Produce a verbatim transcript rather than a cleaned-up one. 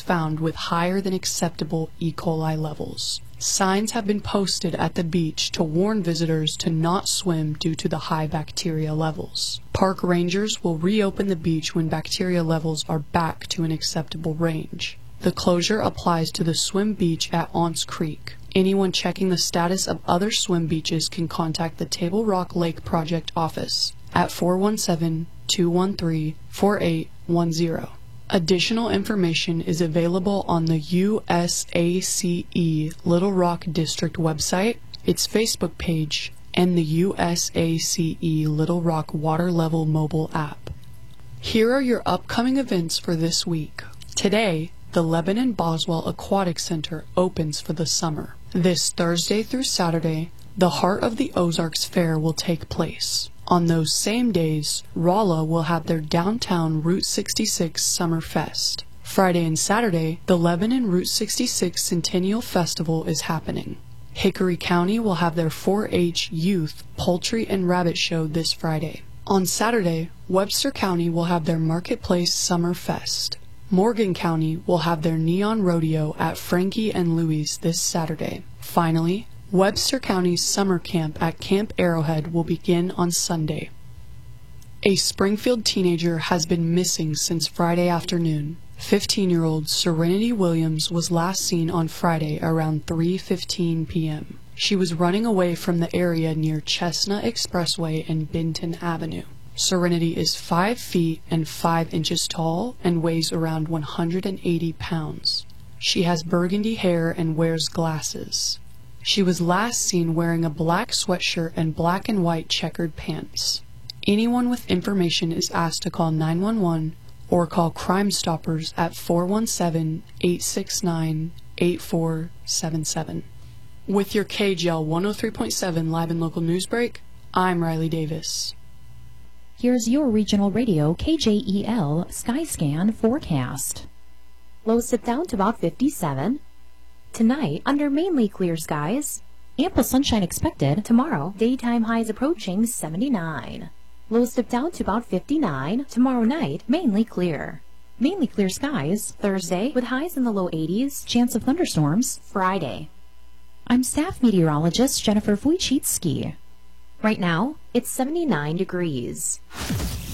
was found with higher than acceptable E. coli levels. Signs have been posted at the beach to warn visitors to not swim due to the high bacteria levels. Park rangers will reopen the beach when bacteria levels are back to an acceptable range. The closure applies to the swim beach at Aunts Creek. Anyone checking the status of other swim beaches can contact the Table Rock Lake Project office at four one seven, two one three, four eight one zero. Additional information is available on the U S A C E Little Rock District website, its Facebook page, and the U S A C E Little Rock Water Level mobile app. Here are your upcoming events for this week. Today, the Lebanon Boswell Aquatic Center opens for the summer. This Thursday through Saturday, the Heart of the Ozarks Fair will take place. On those same days, Rolla will have their downtown Route sixty-six Summer Fest. Friday and Saturday, the Lebanon Route sixty-six Centennial Festival is happening. Hickory County will have their four H Youth Poultry and Rabbit Show this Friday. On Saturday, Webster County will have their Marketplace Summer Fest. Morgan County will have their Neon Rodeo at Frankie and Louie's this Saturday. Finally, Webster County's summer camp at Camp Arrowhead will begin on Sunday. A Springfield teenager has been missing since Friday afternoon. fifteen-year-old Serenity Williams was last seen on Friday around three fifteen p m She was running away from the area near Chestnut Expressway and Benton Avenue. Serenity is five feet and five inches tall and weighs around one hundred eighty pounds. She has burgundy hair and wears glasses. She was last seen wearing a black sweatshirt and black and white checkered pants. Anyone with information is asked to call nine one one or call Crime Stoppers at four one seven, eight six nine, eight four seven seven. With your K J L one oh three point seven Live and Local News Break, I'm Riley Davis. Here's your regional radio K J E L Skyscan forecast. Lows dip down to about fifty-seven. Tonight, under mainly clear skies. Ample sunshine expected. Tomorrow, daytime highs approaching seventy-nine. Lows dip down to about fifty-nine. Tomorrow night, mainly clear. Mainly clear skies. Thursday, with highs in the low eighties. Chance of thunderstorms. Friday. I'm staff meteorologist Jennifer Wojcicki. Right now, it's seventy-nine degrees.